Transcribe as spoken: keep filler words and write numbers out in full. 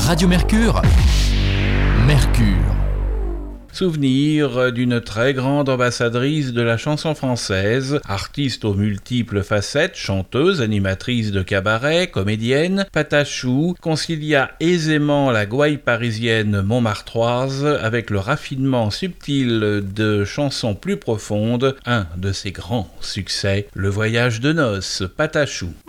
Radio Mercure, Mercure. Souvenir d'une très grande ambassadrice de la chanson française, artiste aux multiples facettes, chanteuse, animatrice de cabaret, comédienne, Patachou concilia aisément la gouaille parisienne montmartroise avec le raffinement subtil de chansons plus profondes, un de ses grands succès, Le Voyage de noces, Patachou.